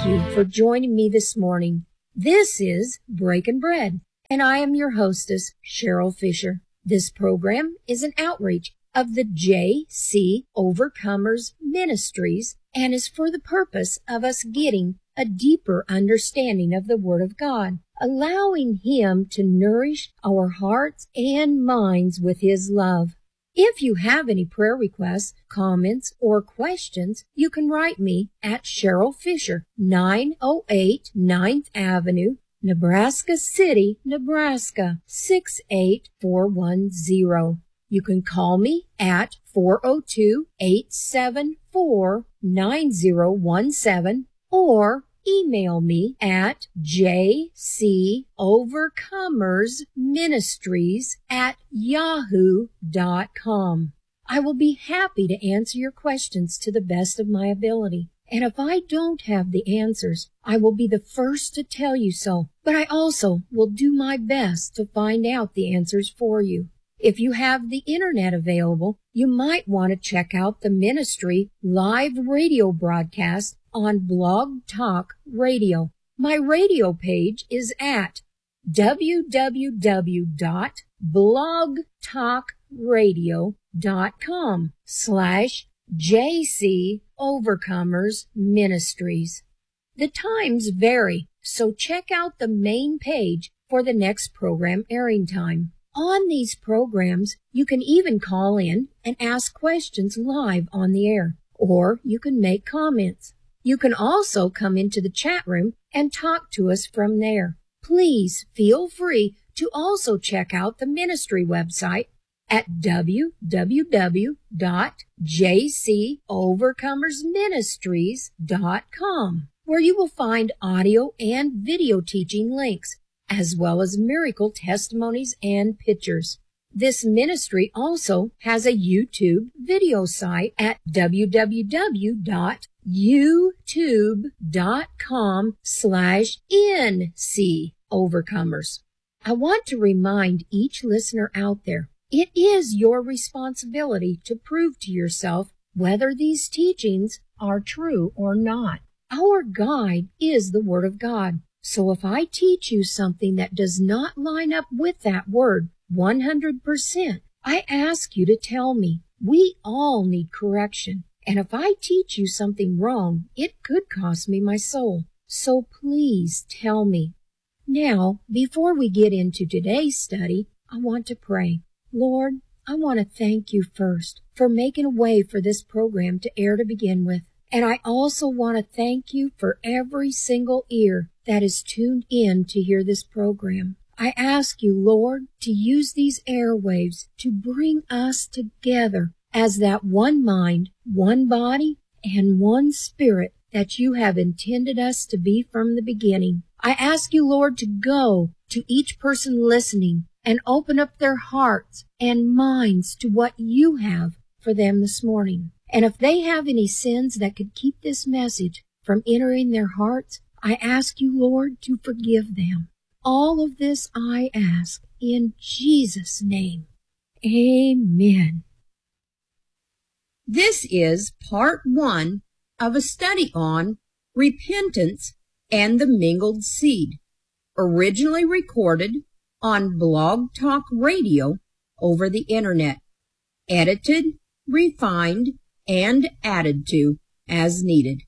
Thank you for joining me this morning. This is Breaking Bread, and I am your hostess, Cheryl Fisher. This program is an outreach of the J.C. Overcomers Ministries and is for the purpose of us getting a deeper understanding of the Word of God, allowing Him to nourish our hearts and minds with His love. If you have any prayer requests, comments, or questions, you can write me at Cheryl Fisher, 908 9th Avenue, Nebraska City, Nebraska, 68410. You can call me at 402-874-9017 or email me at jcovercomersministries@yahoo.com. I will be happy to answer your questions to the best of my ability. And if I don't have the answers, I will be the first to tell you so. But I also will do my best to find out the answers for you. If you have the internet available, you might want to check out the ministry live radio broadcast on Blog Talk Radio. My radio page is at www.blogtalkradio.com/JC Overcomers Ministries. The times vary, so check out the main page for the next program airing time. On these programs, you can even call in and ask questions live on the air, or you can make comments. You can also come into the chat room and talk to us from there. Please feel free to also check out the ministry website at www.jcovercomersministries.com, where you will find audio and video teaching links, as well as miracle testimonies and pictures. This ministry also has a YouTube video site at www.youtube.com/NC Overcomers. I want to remind each listener out there, it is your responsibility to prove to yourself whether these teachings are true or not. Our guide is the Word of God. So if I teach you something that does not line up with that word 100%, I ask you to tell me. We all need correction. And if I teach you something wrong, it could cost me my soul. So please tell me. Now, before we get into today's study, I want to pray. Lord, I want to thank you first for making a way for this program to air to begin with. And I also want to thank you for every single ear that is tuned in to hear this program. I ask you, Lord, to use these airwaves to bring us together as that one mind, one body, and one spirit that you have intended us to be from the beginning. I ask you, Lord, to go to each person listening and open up their hearts and minds to what you have for them this morning. And if they have any sins that could keep this message from entering their hearts, I ask you, Lord, to forgive them. All of this I ask in Jesus' name. Amen. This is part 1 of a study on repentance and the mingled seed, originally recorded on Blog Talk Radio over the internet, edited, refined, and added to as needed.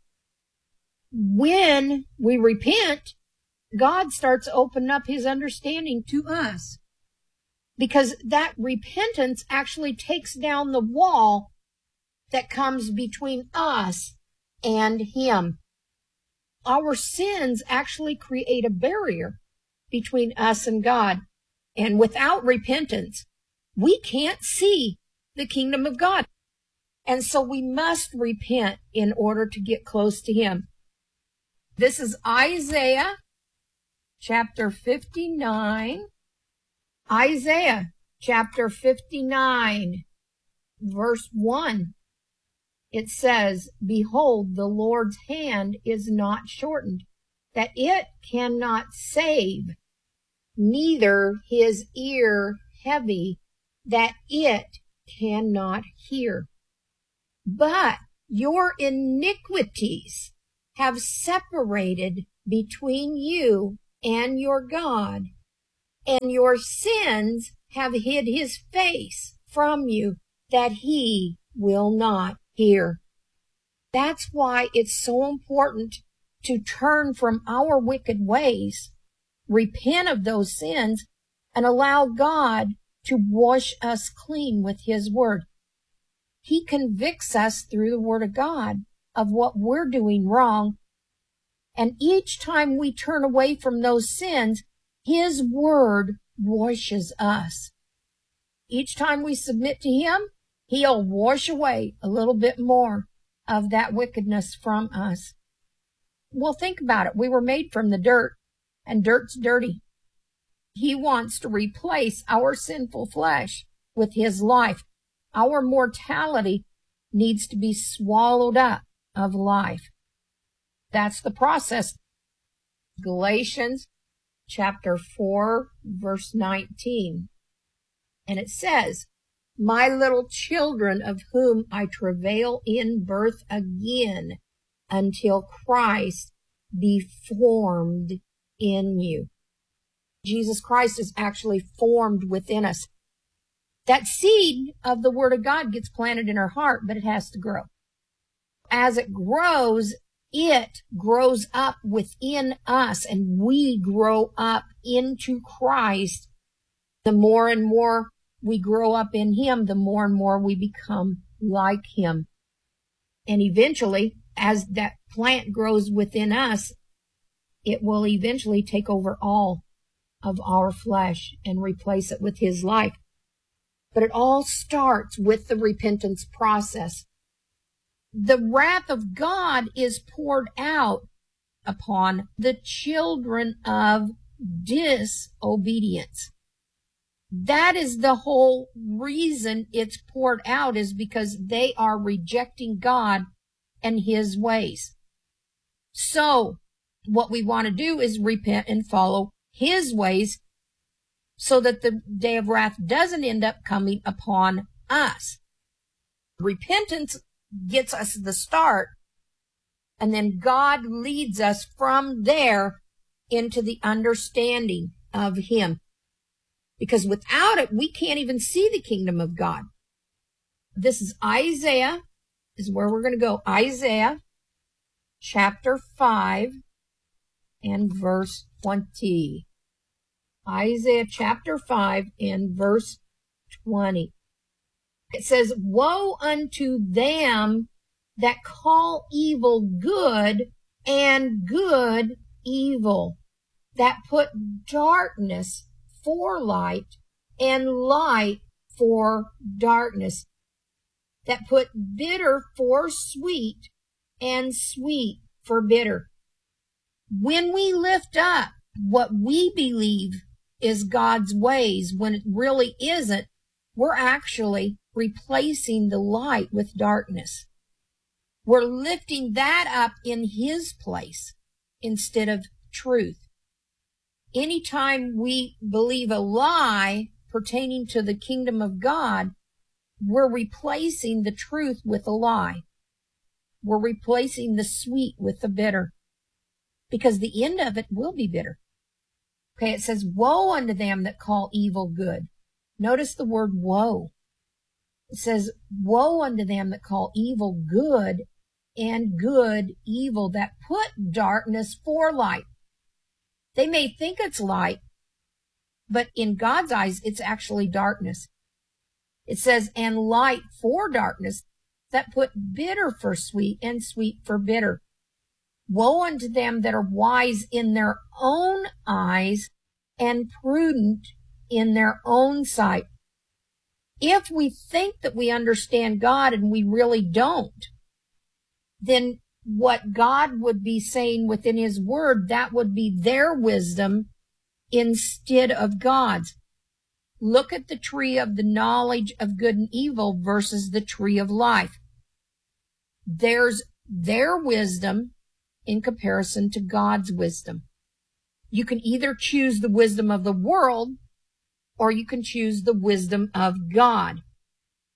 When we repent, God starts opening up His understanding to us, because that repentance actually takes down the wall that comes between us and Him. Our sins actually create a barrier between us and God, and without repentance, we can't see the kingdom of God. And so we must repent in order to get close to Him. This is Isaiah chapter 59. Isaiah chapter 59, verse 1. It says, "Behold, the Lord's hand is not shortened, that it cannot save, neither His ear heavy, that it cannot hear. But your iniquities have separated between you and your God, and your sins have hid his face from you, that he will not hear. That's why it's so important to turn from our wicked ways, repent of those sins, and allow God to wash us clean with his word. He convicts us through the word of God of what we're doing wrong. And each time we turn away from those sins, his word washes us. Each time we submit to him, he'll wash away a little bit more of that wickedness from us. Well, think about it. We were made from the dirt, and dirt's dirty. He wants to replace our sinful flesh with his life. Our mortality needs to be swallowed up of life. That's the process. Galatians chapter 4, verse 19. And it says, "My little children, of whom I travail in birth again, until Christ be formed in you." Jesus Christ is actually formed within us. That seed of the Word of God gets planted in our heart, but it has to grow. As it grows up within us, and we grow up into Christ. The more and more we grow up in him, the more and more we become like him. And eventually, as that plant grows within us, it will eventually take over all of our flesh and replace it with his life. But it all starts with the repentance process. The wrath of God is poured out upon the children of disobedience. That is the whole reason it's poured out, is because they are rejecting God and his ways. So what we want to do is repent and follow his ways, so that the day of wrath doesn't end up coming upon us. Repentance gets us the start, and then God leads us from there into the understanding of him. Because without it, we can't even see the kingdom of God. This is Isaiah, is where we're going to go. Isaiah chapter 5 and verse 20. Isaiah chapter 5 and verse 20. It says, "Woe unto them that call evil good, and good evil, that put darkness for light, and light for darkness, that put bitter for sweet, and sweet for bitter." When we lift up what we believe is God's ways, when it really isn't, we're actually replacing the light with darkness. We're lifting that up in his place instead of truth. Anytime we believe a lie pertaining to the kingdom of God, we're replacing the truth with a lie. We're replacing the sweet with the bitter, because the end of it will be bitter. Okay, it says, "Woe unto them that call evil good." Notice the word woe. It says, "Woe unto them that call evil good, and good evil, that put darkness for light." They may think it's light, but in God's eyes, it's actually darkness. It says, "And light for darkness, that put bitter for sweet, and sweet for bitter." Woe unto them that are wise in their own eyes, and prudent in their own sight. If we think that we understand God and we really don't, then what God would be saying within his word, that would be their wisdom instead of God's. Look at the tree of the knowledge of good and evil versus the tree of life. There's their wisdom in comparison to God's wisdom. You can either choose the wisdom of the world, or you can choose the wisdom of God.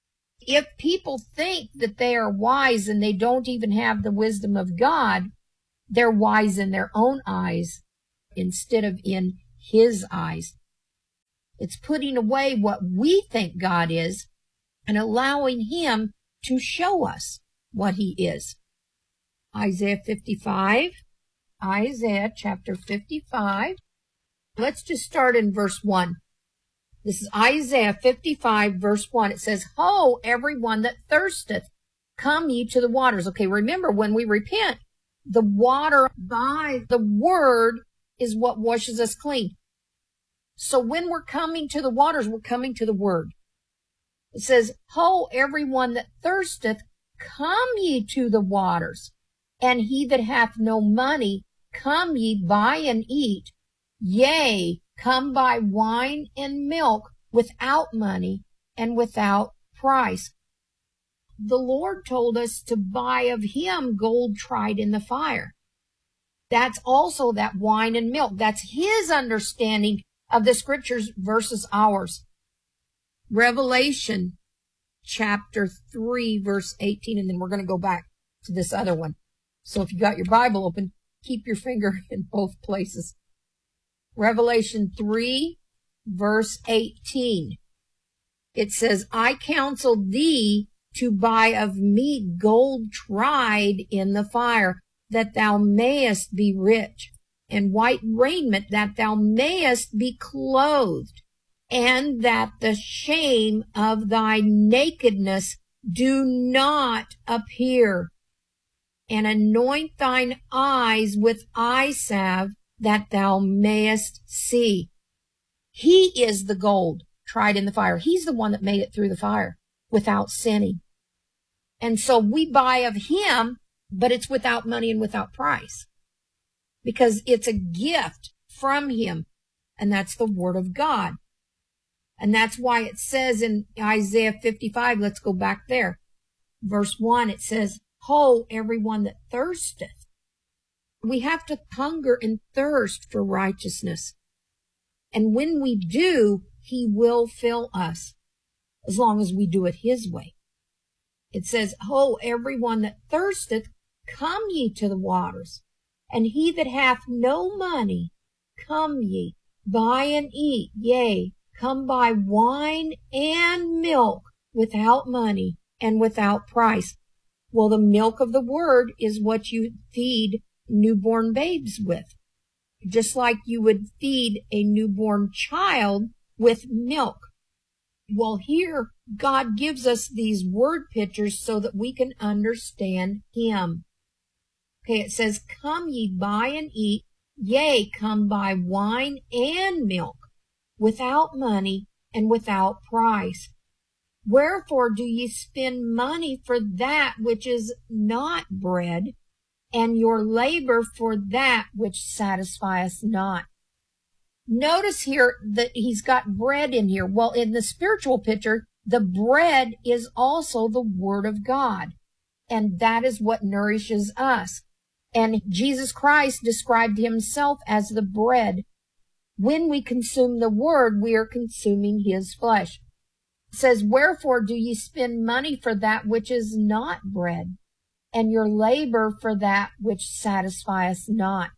If people think that they are wise and they don't even have the wisdom of God, They're wise in their own eyes instead of in his eyes. It's putting away what we think God is and allowing him to show us what he is. Isaiah 55, Isaiah chapter 55. Let's just start in verse 1. This is Isaiah 55, verse 1. It says, Ho, everyone that thirsteth, come ye to the waters. Okay, remember, when we repent, the water by the word is what washes us clean. So when we're coming to the waters, we're coming to the word. It says, Ho, everyone that thirsteth, come ye to the waters. And he that hath no money, come ye buy and eat. Yea, come buy wine and milk without money and without price. The Lord told us to buy of him gold tried in the fire. That's also that wine and milk. That's his understanding of the scriptures versus ours. Revelation chapter 3, verse 18, and then we're going to go back to this other one. So if you got your Bible open, keep your finger in both places. Revelation 3, verse 18. It says, I counsel thee to buy of me gold tried in the fire, that thou mayest be rich, and white raiment, that thou mayest be clothed, and that the shame of thy nakedness do not appear. And anoint thine eyes with eye salve, that thou mayest see. He is the gold tried in the fire. He's the one that made it through the fire without sinning. And so we buy of him, but it's without money and without price, because it's a gift from him, and that's the word of God. And that's why it says in Isaiah 55, let's go back there. Verse 1, it says, Ho, everyone that thirsteth. We have to hunger and thirst for righteousness. And when we do, he will fill us, as long as we do it his way. It says, Ho, everyone that thirsteth, come ye to the waters. And he that hath no money, come ye, buy and eat. Yea, come buy wine and milk without money and without price. Well, the milk of the word is what you feed newborn babes with, just like you would feed a newborn child with milk. Well, here, God gives us these word pictures so that we can understand him. Okay, it says, Come ye buy and eat, yea, come buy wine and milk, without money and without price. Wherefore do ye spend money for that which is not bread, and your labor for that which satisfieth not? Notice here that he's got bread in here. Well, in the spiritual picture, the bread is also the word of God, and that is what nourishes us. And Jesus Christ described himself as the bread. When we consume the word, we are consuming his flesh. It says, Wherefore do ye spend money for that which is not bread, and your labor for that which satisfieth not?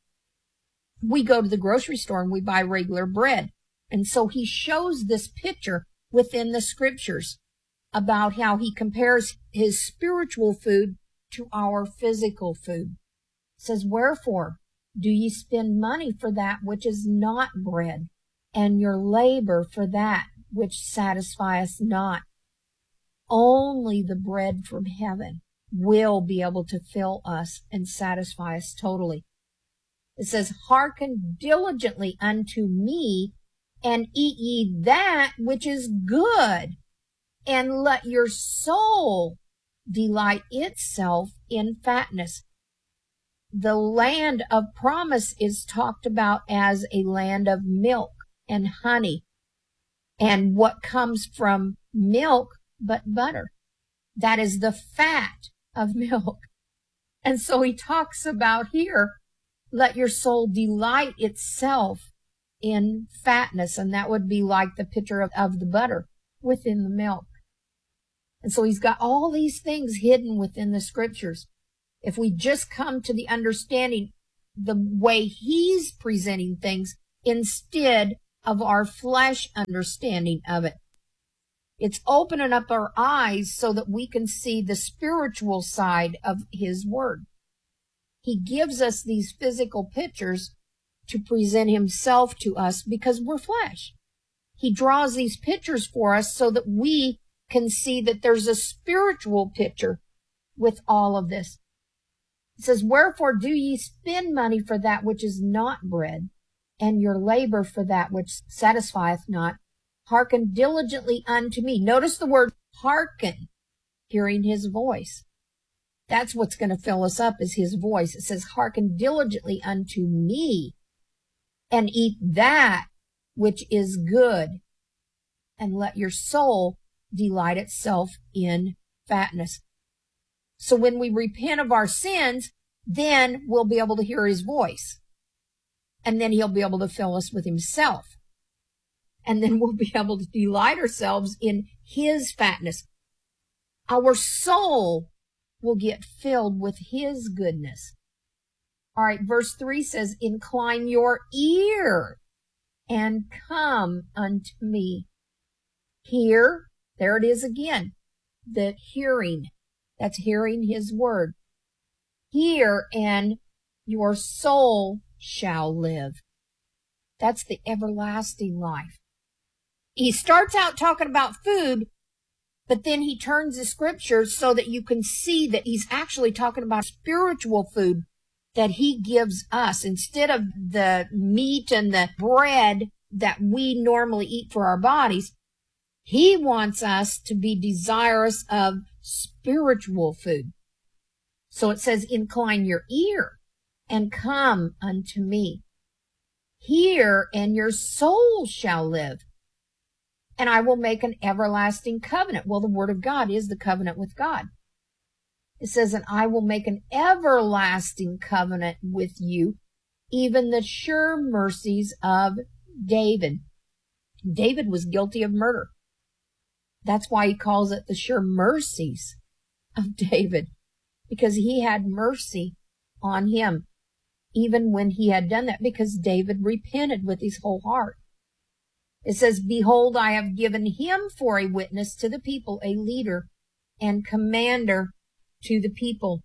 We go to the grocery store and we buy regular bread. And so he shows this picture within the scriptures about how he compares his spiritual food to our physical food. It says, Wherefore do ye spend money for that which is not bread, and your labor for that which satisfieth not? Only the bread from heaven will be able to fill us and satisfy us totally. It says, Hearken diligently unto me, and eat ye that which is good, and let your soul delight itself in fatness. The land of promise is talked about as a land of milk and honey. And what comes from milk but butter? That is the fat of milk. And so he talks about here, let your soul delight itself in fatness. And that would be like the picture of the butter within the milk. And so he's got all these things hidden within the scriptures. If we just come to the understanding the way he's presenting things instead of our flesh understanding of it. It's opening up our eyes so that we can see the spiritual side of his word. He gives us these physical pictures to present himself to us because we're flesh. He draws these pictures for us so that we can see that there's a spiritual picture with all of this. It says, wherefore do ye spend money for that which is not bread, and your labor for that which satisfieth not? Hearken diligently unto me. Notice the word hearken, hearing his voice. That's what's going to fill us up is his voice. It says, hearken diligently unto me, and eat that which is good, and let your soul delight itself in fatness. So when we repent of our sins, then we'll be able to hear his voice. And then he'll be able to fill us with himself. And then we'll be able to delight ourselves in his fatness. Our soul will get filled with his goodness. All right, verse 3 says, incline your ear and come unto me. Hear, there it is again, the hearing. That's hearing his word. Hear, and your soul shall live. That's the everlasting life. He starts out talking about food, but then he turns the scriptures so that you can see that he's actually talking about spiritual food that he gives us instead of the meat and the bread that we normally eat for our bodies. He wants us to be desirous of spiritual food. So it says, incline your ear and come unto me. Hear, and your soul shall live. And I will make an everlasting covenant. Well, the word of God is the covenant with God. It says, and I will make an everlasting covenant with you, even the sure mercies of David. David was guilty of murder. That's why he calls it the sure mercies of David, because he had mercy on him, even when he had done that, because David repented with his whole heart. It says, behold, I have given him for a witness to the people, a leader and commander to the people.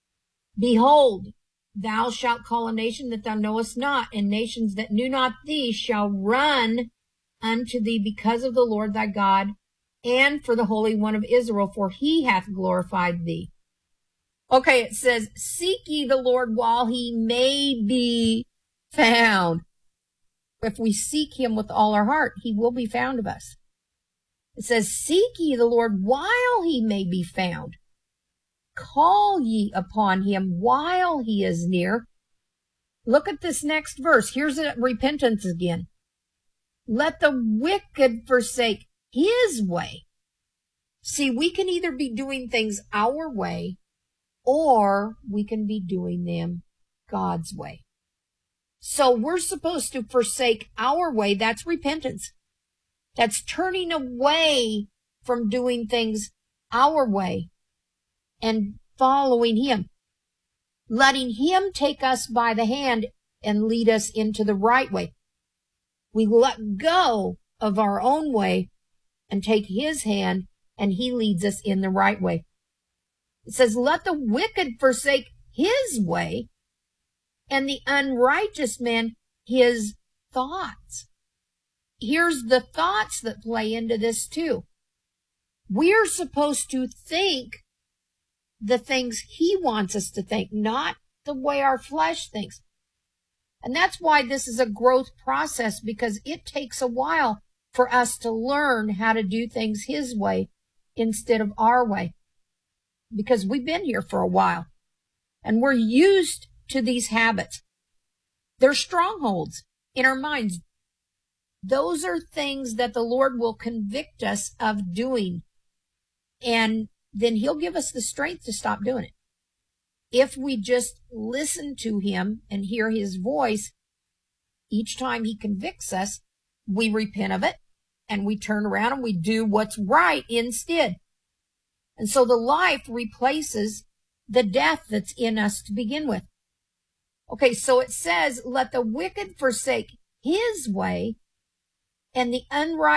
Behold, thou shalt call a nation that thou knowest not, and nations that knew not thee shall run unto thee because of the Lord thy God, and for the Holy One of Israel, for he hath glorified thee. Okay, it says, seek ye the Lord while he may be found. If we seek him with all our heart, he will be found of us. It says, seek ye the Lord while he may be found. Call ye upon him while he is near. Look at this next verse. Here's repentance again. Let the wicked forsake his way. See, we can either be doing things our way, or we can be doing them God's way. So we're supposed to forsake our way. That's repentance. That's turning away from doing things our way and following him, letting him take us by the hand and lead us into the right way. We let go of our own way and take his hand, and he leads us in the right way. It says, let the wicked forsake his way, and the unrighteous man his thoughts. Here's the thoughts that play into this too. We're supposed to think the things he wants us to think, not the way our flesh thinks. And that's why this is a growth process, because it takes a while for us to learn how to do things his way instead of our way. Because we've been here for a while and we're used to these habits. They're strongholds in our minds. Those are things that the Lord will convict us of doing, and then he'll give us the strength to stop doing it. If we just listen to him and hear his voice, each time he convicts us, we repent of it and we turn around and we do what's right instead. And so the life replaces the death that's in us to begin with. Okay, so it says, let the wicked forsake his way and the unrighteous